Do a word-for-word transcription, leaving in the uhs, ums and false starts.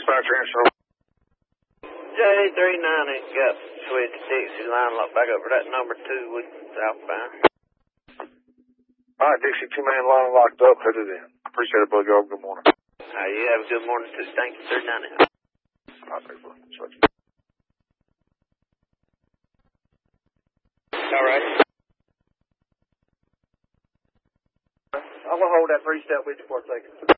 dispatcher answer. J three ninety got switch Dixie line locked back up for that number two with southbound. All right, Dixie, two-man line locked up, headed in. Appreciate it, Bug Dog. Good morning. All right, you have a good morning, too. Thank you, three ninety. All right, thanks, bud. Switch. All right. I'm going to hold that three-step with you for a second.